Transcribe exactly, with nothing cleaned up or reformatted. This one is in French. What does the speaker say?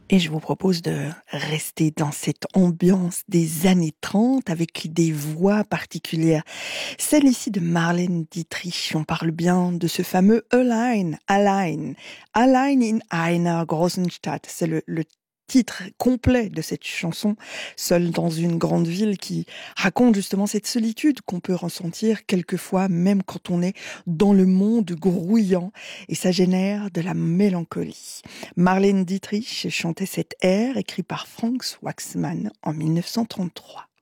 Et je vous propose de rester dans cette ambiance des années trente avec des voix particulières. Celle ici de Marlène Dietrich, on parle bien de ce fameux Allein, Allein, Allein in einer großen Stadt. C'est le, le titre complet de cette chanson, Seul dans une grande ville, qui raconte justement cette solitude qu'on peut ressentir quelquefois, même quand on est dans le monde grouillant, et ça génère de la mélancolie. Marlène Dietrich chantait cet air écrit par Franz Waxman en mille neuf cent trente-trois.